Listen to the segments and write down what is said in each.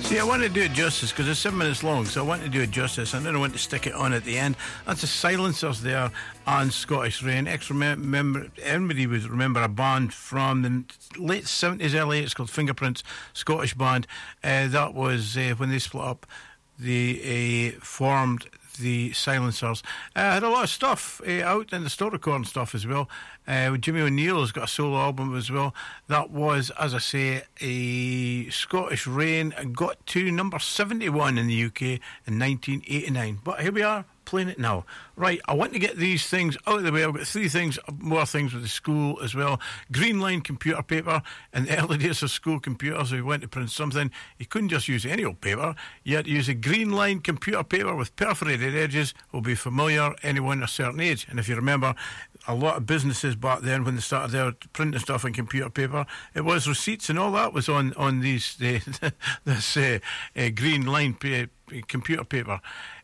See, I want to do it justice because it's 7 minutes long, so I want to do it justice. I don't want to stick it on at the end. That's the Silencers there on Scottish Rain. Everybody would remember a band from the late 70s, early 80s called Fingerprints, Scottish band. That was when they split up. They formed the Silencers. Had a lot of stuff out in the store recording stuff as well. Jimmy O'Neill has got a solo album as well. That was, as I say, a Scottish Rain, and got to number 71 in the UK in 1989. But here we are, playing it now. Right, I want to get these things out of the way. I've got more things with the school as well. Green line computer paper. In the early days of school computers, if you went to print something, you couldn't just use any old paper. You had to use a green line computer paper with perforated edges. Will be familiar, anyone a certain age. And if you remember, a lot of businesses back then, when they started their printing stuff on computer paper, it was receipts and all that was on these this green line computer paper.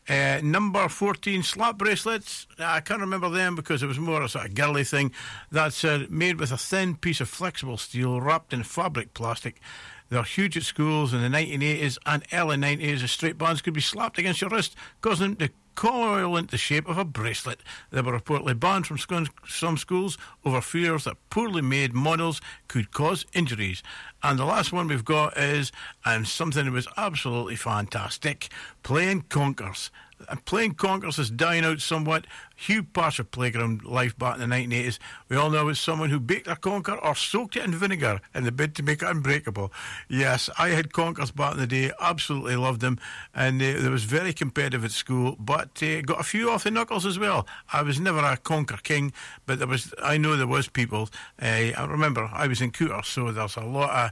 Number 14, slap bracelets. I can't remember them because it was more a sort of girly thing. That's made with a thin piece of flexible steel wrapped in fabric plastic. They're huge at schools in the 1980s and early 90s. The straight bands could be slapped against your wrist, causing them to coil into the shape of a bracelet. They were reportedly banned from some schools over fears that poorly made models could cause injuries. And the last one we've got is, and something that was absolutely fantastic, playing conkers. And playing conkers is dying out somewhat. Huge part of playground life back in the 1980s. We all know it was someone who baked a conker or soaked it in vinegar in the bid to make it unbreakable. Yes, I had conkers back in the day. Absolutely loved them. And they was very competitive at school, but got a few off the knuckles as well. I was never a conker king, but I know there was people. I remember I was in Cooter, so there's a lot of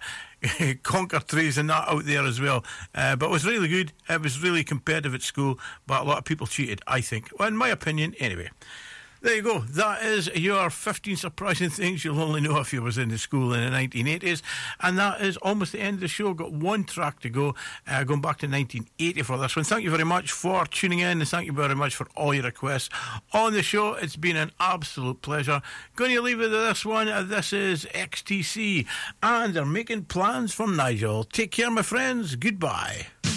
conker trees and that out there as well, but it was really good. It was really competitive at school, but a lot of people cheated, I think, well, in my opinion anyway. There you go. That is your 15 surprising things you'll only know if you was in the school in the 1980s. And that is almost the end of the show. Got one track to go, going back to 1980 for this one. Thank you very much for tuning in, and thank you very much for all your requests on the show. It's been an absolute pleasure. Going to leave it with this one. This is XTC, and they're making plans for Nigel. Take care, my friends. Goodbye.